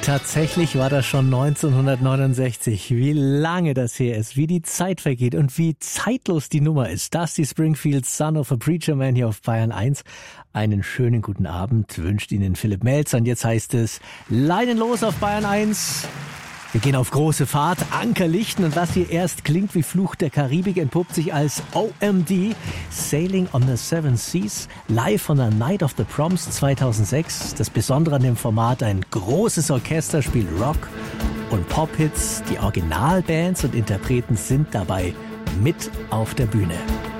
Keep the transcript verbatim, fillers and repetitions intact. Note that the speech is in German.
Tatsächlich war das schon neunzehnhundertneunundsechzig. Wie lange das her ist, wie die Zeit vergeht und wie zeitlos die Nummer ist. Dusty Springfield, Son of a Preacher Man hier auf Bayern eins. Einen schönen guten Abend wünscht Ihnen Philipp Melzer. Und jetzt heißt es Leinen los auf Bayern eins. Wir gehen auf große Fahrt, Anker lichten und was hier erst klingt wie Fluch der Karibik, entpuppt sich als O M D, Sailing on the Seven Seas, live von der Night of the Proms zweitausendsechs. Das Besondere an dem Format, ein großes Orchester spielt Rock und Pop-Hits. Die Originalbands und Interpreten sind dabei mit auf der Bühne.